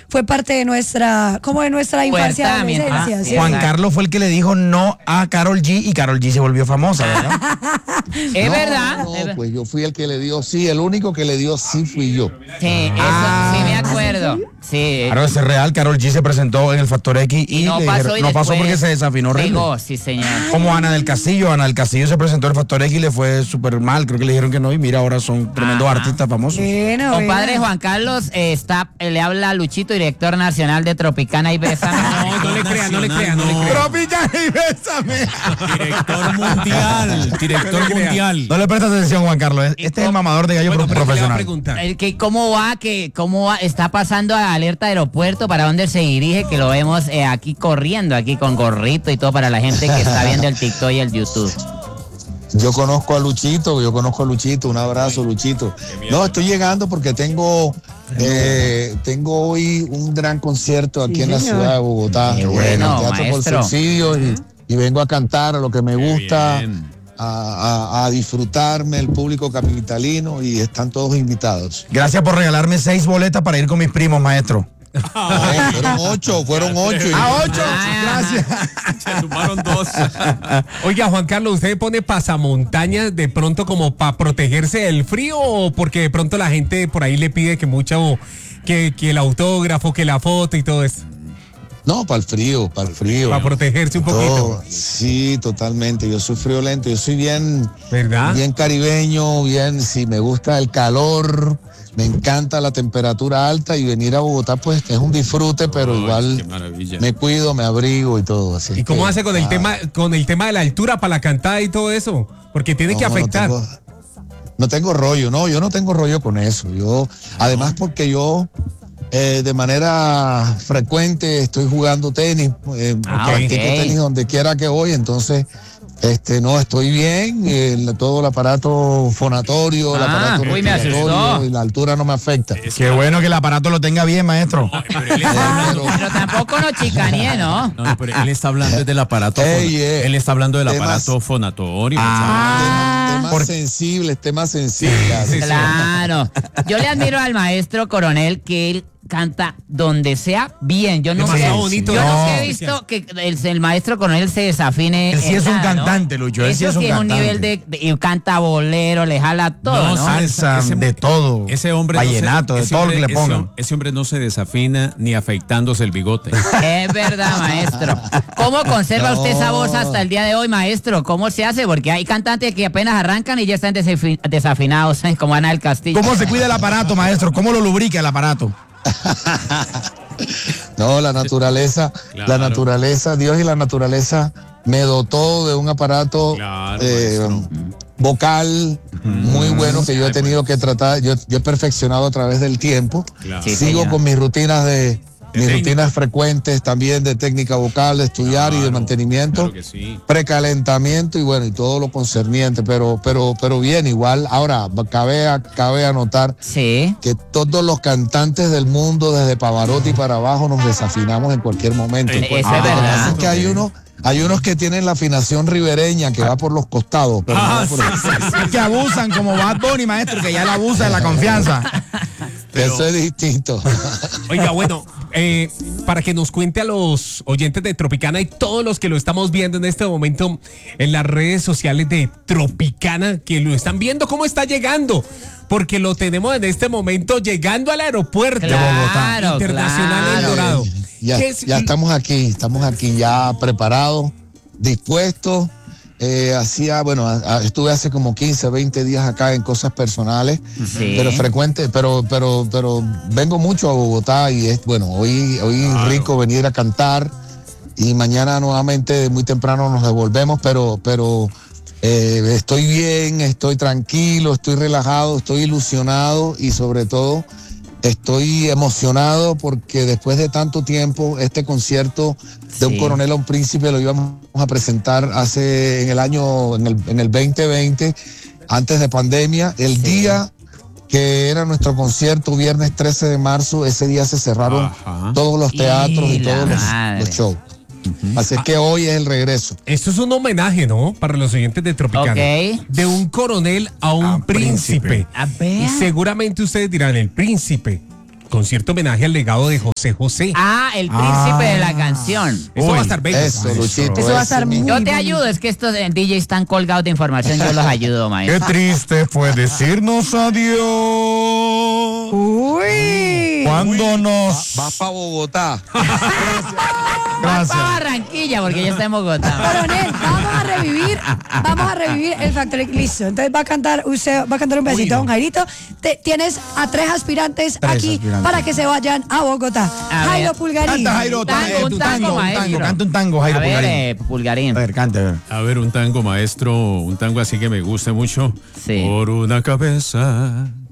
fue parte de nuestra infancia y adolescencia. ¿sí? Juan Carlos fue el que le dijo no a Karol G y Karol G se volvió famosa, ¿verdad? Es verdad. No, pues yo fui el que le dio sí, el único que le dio sí fui yo. Sí, eso sí me acuerdo. Sí. Claro, eso es real. Karol G se presentó en el Factor X y no pasó, no pasó porque se desafinó horrible. Sí, señor. Como Ana del Castillo. Ana del Castillo se presentó en el Factor X y le fue súper mal. Creo que le dijeron que no y mira, ahora son tremendos artistas famosos. Compadre Juan Carlos, le habla a Luchito, director nacional de Tropicana y Bésame. No le crea. Tropicana y Bésame. Director mundial. No le prestas atención, Juan Carlos. Este es el mamador de gallo profesional. ¿Cómo va? Está pasando a alerta aeropuerto? ¿Para dónde se dirige? Que lo vemos aquí corriendo, aquí con gorrito y todo para la gente que está viendo el TikTok y el YouTube. Yo conozco a Luchito, un abrazo, Luchito. No, estoy llegando porque tengo hoy un gran concierto aquí en la ciudad de Bogotá. Qué bueno, Teatro por maestro. Subsidios y vengo a cantar a lo que me gusta, a disfrutarme, el público capitalino, y están todos invitados. Gracias por regalarme 6 boletas para ir con mis primos, maestro. Fueron 8. A 8, gracias. Se sumaron 2. Oiga, Juan Carlos, ¿usted pone pasamontañas de pronto como para protegerse del frío o porque de pronto la gente por ahí le pide que el autógrafo, que la foto y todo eso? No, para el frío. Para protegerse un poquito. Sí, totalmente. Yo soy friolento, yo soy bien, ¿verdad? Bien caribeño, sí, me gusta el calor. Me encanta la temperatura alta y venir a Bogotá pues es un disfrute, pero igual me cuido, me abrigo y todo así. ¿Y cómo hace con el tema de la altura para la cantada y todo eso? Porque tiene que afectar. No tengo rollo, yo no tengo rollo con eso. Además porque yo de manera frecuente estoy jugando tenis, practico tenis donde quiera que voy, entonces no, estoy bien, todo el aparato fonatorio, el aparato respiratorio, y la altura no me afecta. Qué bueno que el aparato lo tenga bien, maestro. Pero tampoco nos chicanee, ¿no? No, pero él está hablando del aparato. Él está hablando del aparato fonatorio. Temas sensibles. Claro. Yo le admiro al maestro Coronel que él canta donde sea bien. Yo no he visto que el maestro Coronel se desafine. Él sí es un cantante, Lucho. Él sí es un cantante. Un nivel y canta bolero, le jala todo, ¿no? Salsa, de todo. Ese hombre vallenato, de todo lo que le pongan. Ese hombre no se desafina ni afeitándose el bigote. Es verdad, maestro. ¿Cómo conserva usted esa voz hasta el día de hoy, maestro? ¿Cómo se hace? Porque hay cantantes que apenas arrancan y ya están desafinados, como Ana del Castillo. ¿Cómo se cuida el aparato, maestro? ¿Cómo lo lubrica el aparato? No, la naturaleza, Dios y la naturaleza me dotó de un aparato vocal muy bueno que yo he tenido que tratar, yo he perfeccionado a través del tiempo. Sigo con mis rutinas rutinas frecuentes también de técnica vocal, de estudiar y de mantenimiento, precalentamiento y bueno, y todo lo concerniente, pero bien, igual. Ahora, cabe anotar que todos los cantantes del mundo, desde Pavarotti para abajo, nos desafinamos en cualquier momento. Eso es verdad. Es que hay unos que tienen la afinación ribereña que va por los costados. Pero que abusan como Bad Bunny, maestro, que ya la abusa de la confianza. Eso es distinto. Oiga, bueno, para que nos cuente a los oyentes de Tropicana y todos los que lo estamos viendo en este momento en las redes sociales de Tropicana, que lo están viendo cómo está llegando, porque lo tenemos en este momento llegando al aeropuerto de Bogotá Internacional El Dorado. Ya estamos aquí ya preparados, dispuestos. Estuve hace como 15, 20 días acá en cosas personales, pero frecuente, pero vengo mucho a Bogotá y hoy rico venir a cantar y mañana nuevamente muy temprano nos devolvemos, pero estoy bien, estoy tranquilo, estoy relajado, estoy ilusionado y sobre todo estoy emocionado porque después de tanto tiempo este concierto de Un Coronel a un Príncipe lo íbamos a presentar en el 2020, antes de pandemia, el día que era nuestro concierto, viernes 13 de marzo, ese día se cerraron todos los teatros y todos los shows. Así que hoy es el regreso. Esto es un homenaje, ¿no? Para los oyentes de Tropicana. De un coronel a un príncipe. A ver. Y seguramente ustedes dirán, el príncipe. concierto homenaje al legado de José José. Ah, el príncipe de la canción. Esto va a estar bello. Eso, Luchito. Eso va a estar muy Yo te bonito. ayudo, es que estos DJs están colgados de información, yo los ayudo, Qué maestro. triste fue decirnos adiós. Uy. Cuando nos... Vas para Bogotá. Vamos para Barranquilla, porque ya está en Bogotá. Coronel, vamos a revivir el Factor X. Listo. Entonces va a cantar un pedacito, don Jairito. Tienes a 3 aspirantes aquí para que se vayan a Bogotá. A ver. Jairo Pulgarín. Canta, Jairo, Un tango, maestro. canta un tango, Jairo A ver, Pulgarín. Pulgarín. A ver, cante, a ver. A ver, un tango, maestro, un tango así que me guste mucho. Sí. Por una cabeza